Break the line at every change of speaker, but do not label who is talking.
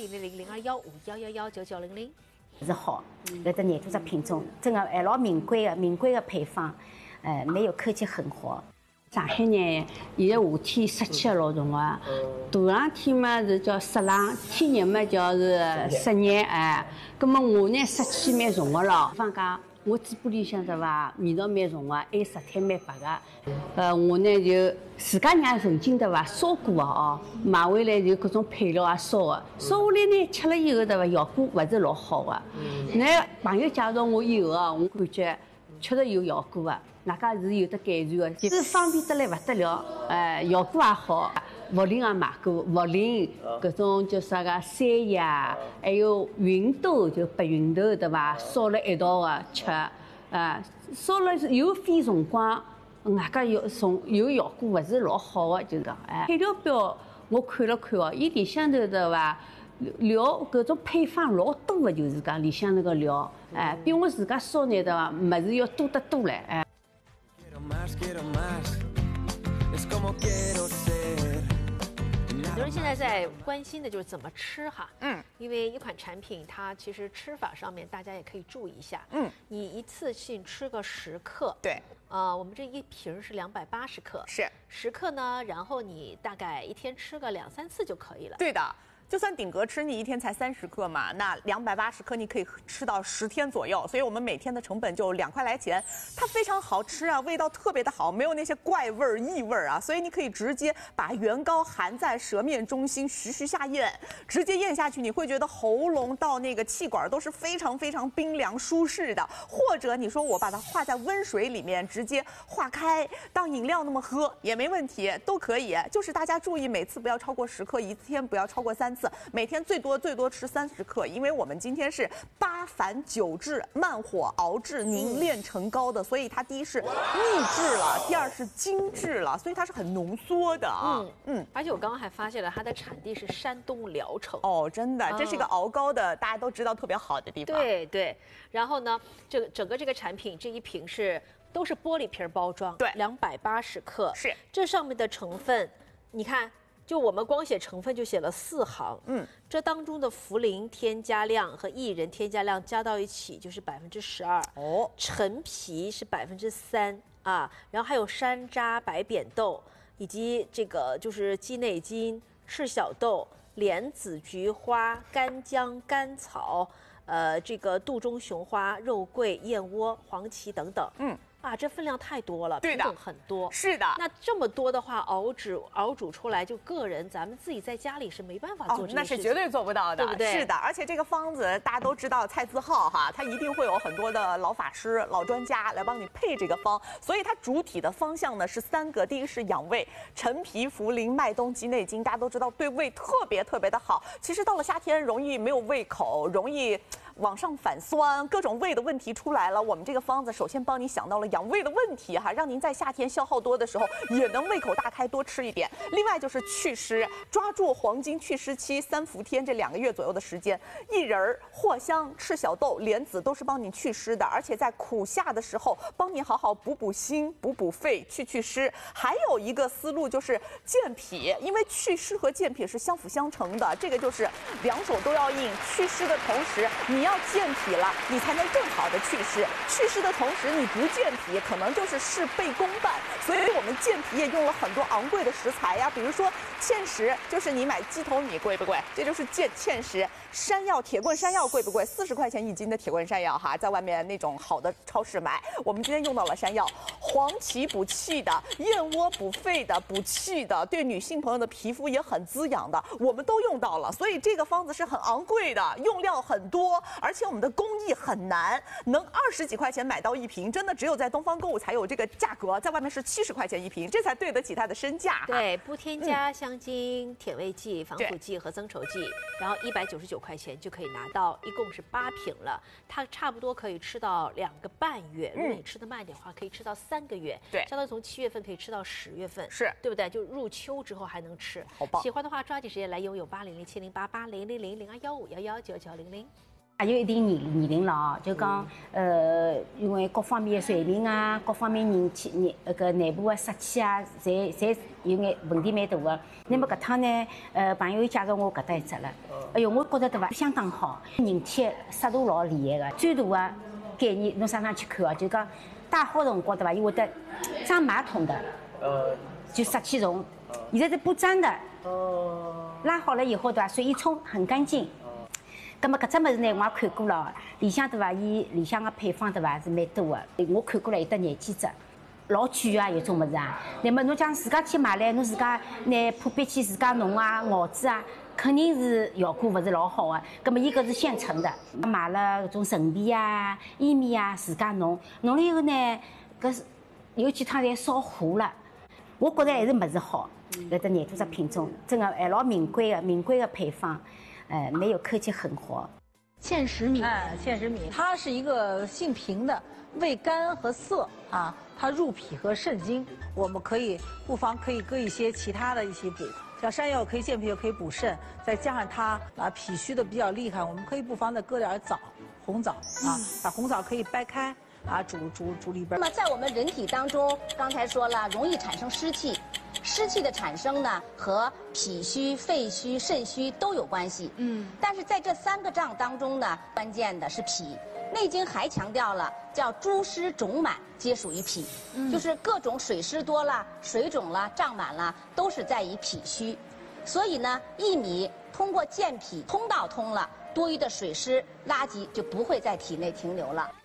08000215119900。
是好，搿只研究只品种真的还老名贵的配方，没有科技很好。
上海人现在夏天湿气也老重啊，大冷天嘛是叫湿冷，天热嘛叫是湿热哎。葛么我呢湿气蛮重的咯，放假我嘴巴里向对伐，味道蛮重的，还舌苔蛮白的。我呢就自家家曾经对伐烧过的哦，买回来就各种配料啊烧的，烧下来呢吃了以后对伐效果勿是老好的。那朋友介绍我以后啊，我感觉确实有效果的。外加是有得改善的，是方便得来不得了，效果也好。茯苓也买过，茯苓搿种叫啥个山药，还有芸豆，就白芸豆对伐？烧了一道的吃，烧了有费辰光，外加有效果，勿是老好的，就是讲，配料表我看了看哦，伊里向头对伐？料搿种配方老多的，就是讲里向那个料，比我自家烧呢对伐？物事要多得多唻，
很多人现在在关心的就是怎么吃哈，因为一款产品它其实吃法上面大家也可以注意一下，你一次性吃个10克，
对，
我们这一瓶是280克，
是
10克呢，然后你大概一天吃个2、3次就可以了，
对的。就算顶格吃，你一天才30克嘛，那280克你可以吃到10天左右，所以我们每天的成本就2块来钱，它非常好吃啊，味道特别的好，没有那些怪味儿、异味儿啊，所以你可以直接把原膏含在舌面中心，徐徐下咽，直接咽下去，你会觉得喉咙到那个气管都是非常非常冰凉舒适的。或者你说我把它化在温水里面，直接化开当饮料那么喝也没问题，都可以。就是大家注意，每次不要超过10克，一天不要超过3次。每天最多吃30克，因为我们今天是8反9制，慢火熬制凝练成膏的，所以它第一是秘制了，第二是精致了，所以它是很浓缩的啊。
而且我刚刚还发现了它的产地是山东聊城
哦，真的，这是一个熬膏的，大家都知道特别好的地方。
对，然后呢，整个这个产品这一瓶都是玻璃瓶包装，
对
，280克，
是
这上面的成分，你看。就我们光写成分就写了4行，这当中的茯苓添加量和薏仁添加量加到一起就是12%，哦，陈皮是3%啊，然后还有山楂、白扁豆，以及这个就是鸡内金、赤小豆、莲子、菊花、干姜、甘草，这个杜仲雄花、肉桂、燕窝、黄芪等等，这分量太多了，品种很多。
是的，
那这么多的话，熬煮出来，就咱们自己在家里是没办法做这件事情，
那是绝对做不到的，
对不对？
是的，而且这个方子大家都知道，蔡字号哈，它一定会有很多的老法师、老专家来帮你配这个方，所以它主体的方向呢是3个，第一个是养胃，陈皮、茯苓、麦冬、鸡内金，大家都知道对胃特别特别的好。其实到了夏天，容易没有胃口，容易往上反酸，各种胃的问题出来了。我们这个方子首先帮你想到了养胃的问题哈，让您在夏天消耗多的时候也能胃口大开，多吃一点。另外就是祛湿，抓住黄金祛湿期3伏天这2个月左右的时间，薏仁、藿香、赤小豆、莲子都是帮你祛湿的，而且在苦夏的时候帮你好好补心、补肺、祛湿。还有一个思路就是健脾，因为祛湿和健脾是相辅相成的，这个就是2手都要硬。祛湿的同时，你要健脾了，你才能更好的祛湿。祛湿的同时，你不健脾，可能就是事倍功半。所以我们健脾也用了很多昂贵的食材呀，比如说芡实，就是你买鸡头米贵不贵？这就是芡实。山药，铁棍山药贵不贵？40块钱1斤的铁棍山药哈，在外面那种好的超市买。我们今天用到了山药，黄芪补气的，燕窝补肺的，补气的，对女性朋友的皮肤也很滋养的，我们都用到了。所以这个方子是很昂贵的，用料很多，而且我们的工艺很难，能20几块钱买到一瓶，真的只有在东方购物才有这个价格，在外面是70块钱一瓶，这才对得起它的身价。
对，不添加香精、甜味剂、防腐剂和增稠剂，然后199块钱就可以拿到，一共是8瓶了。它差不多可以吃到2个半月，如果你吃的慢一点的话，可以吃到3个月。
对，
相当于从7月份可以吃到10月份，
是
对不对？就入秋之后还能吃，
好棒！
喜欢的话抓紧时间来拥有800708800000215119900。
也有一定年龄了哦，就讲因为各方面的水平啊，各方面人气内部的湿气啊，侪有眼问题蛮大的。那么搿趟呢，朋友介绍我搿搭一只了，哎哟，我觉着对伐，相当好，人体湿度老厉害的。最大的概念，侬上去看哦，就讲戴好辰光对伐，伊会得装马桶的，就湿气重。现在是不粘的，拉好了以后对伐，水一冲很干净。咁么搿只物事呢，我也看过了，里向对伐，伊里向个配方对伐是蛮多的，我看过了有得廿几只，老贵啊，有种物事啊。那么侬讲自家去买来，侬自家拿破壁去自家弄啊、熬制啊，肯定是效果勿是老好的。咁么伊搿是现成的，买了搿种陈皮啊、薏米啊，自家弄了以后呢，搿是有几趟侪烧糊了。我觉着还是物事好，搿只廿多只品种，真的还老名贵的配方。没有科技很活。
芡实米，芡实米，它是一个性平的，味甘和涩啊，它入脾和肾经。我们不妨可以搁一些其他的一起补，像山药可以健脾，又可以补肾，再加上它脾虚的比较厉害，我们可以不妨再搁点枣，红枣啊，把红枣可以掰开啊，煮里边。
那么在我们人体当中，刚才说了，容易产生湿气。湿气的产生呢，和脾虚、肺虚、肾虚都有关系。但是在这3个脏当中呢，关键的是脾。《内经》还强调了，叫诸湿肿满皆属于脾，就是各种水湿多了、水肿了、胀满了，都是在于脾虚。所以呢，薏米通过健脾通道通了，多余的水湿垃圾就不会在体内停留了。